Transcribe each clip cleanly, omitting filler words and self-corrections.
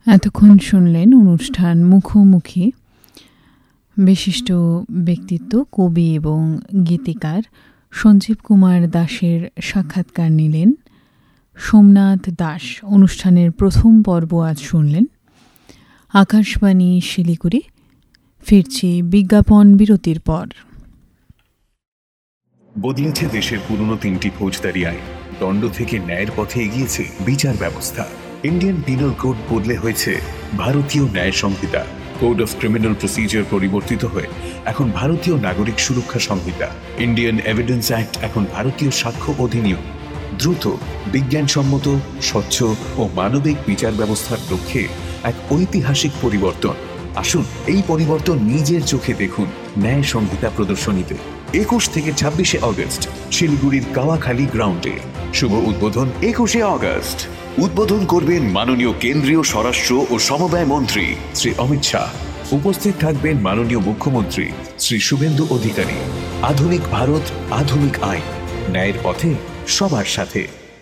এতক্ষণ শুনলেন অনুষ্ঠান মুখোমুখি। বিশিষ্ট ব্যক্তিত্ব কবি এবং গীতিকার সঞ্জীব কুমার দাশের সাক্ষাৎকার নিলেন সোমনাথ দাস। অনুষ্ঠানের প্রথম পর্ব আজ শুনলেন। আকাশবাণী শিলিগুড়ি। ফিরছি বিজ্ঞাপন বিরতির পর। বদলেছে দেশের পুরনো 3টি ফৌজদারি আইন। দণ্ড থেকে ন্যায়ের পথে এগিয়েছে বিচার ব্যবস্থা। ইন্ডিয়ান পিনাল কোড বদলে হয়েছে ভারতীয় ন্যায় সংহিতা। কোড অফ ক্রিমিনাল প্রসিজার পরিবর্তিত হয়ে এখন ভারতীয় নাগরিক সুরক্ষা সংহিতা। ইন্ডিয়ান এভিডেন্স অ্যাক্ট এখন ভারতীয় সাক্ষ্য অধিনিয়ম। দ্রুত, বিজ্ঞানসম্মত, স্বচ্ছ ও মানবিক বিচার ব্যবস্থার লক্ষ্যে এক ঐতিহাসিক পরিবর্তন। আসুন এই পরিবর্তন নিজের চোখে দেখুন ন্যায় সংহিতা প্রদর্শনীতে 21 থেকে 26 অগস্ট শিলিগুড়ির কাওয়াখালী গ্রাউন্ডে। শুভ উদ্বোধন 21 অগস্ট। উদ্বোধন করবেন মাননীয় কেন্দ্রীয় স্বরাষ্ট্র ও সমবায় মন্ত্রী শ্রী অমিত শাহ। উপস্থিত থাকবেন মাননীয় মুখ্যমন্ত্রী শ্রী শুভেন্দু অধিকারী। আধুনিক ভারত, আধুনিক আইন, ন্যায়ের পথে সবার সাথে।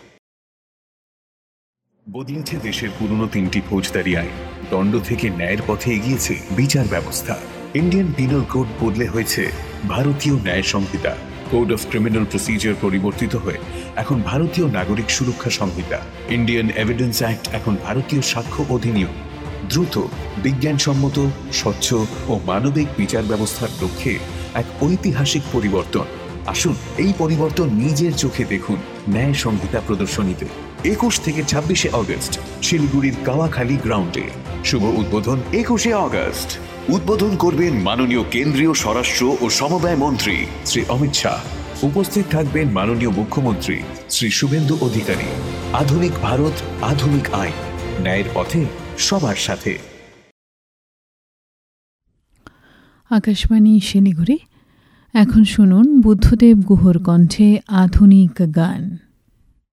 বদলেছে দেশের পুরনো 3টি ফৌজদারি আইন। দণ্ড থেকে ন্যায়ের পথে এগিয়েছে বিচার ব্যবস্থা। ইন্ডিয়ান পিনাল কোড বদলে হয়েছে ভারতীয় ন্যায় সংহিতা। কোড অফ ক্রিমিনাল প্রসিজার পরিবর্তিত হয়ে এখন ভারতীয় নাগরিক সুরক্ষা সংহিতা। ইন্ডিয়ান এভিডেন্স অ্যাক্ট এখন ভারতীয় সাক্ষ্য অধিনিয়ম। দ্রুত, বিজ্ঞানসম্মত, স্বচ্ছ ও মানবিক বিচার ব্যবস্থার লক্ষ্যে এক ঐতিহাসিক পরিবর্তন। আসুন এই পরিবর্তন নিজের চোখে দেখুন ন্যায় সংহিতা প্রদর্শনীতে 21 থেকে 26 অগস্ট শিলিগুড়ির কাওয়াখালী গ্রাউন্ডে। শুভ উদ্বোধন 21 অগস্ট। উদ্বোধন করবেন মাননীয় কেন্দ্রীয় স্বরাষ্ট্র ও সমবায় মন্ত্রী শ্রী অমিত শাহ। উপস্থিত থাকবেন মাননীয় মুখ্যমন্ত্রী শ্রী শুভেন্দু অধিকারী। আধুনিক ভারত, আধুনিক আইন, ন্যায়ের পথে সবার সাথে। আকাশবাণী শিলিগুড়ি। এখন শুনুন বুদ্ধদেব গুহর কণ্ঠে আধুনিক গান।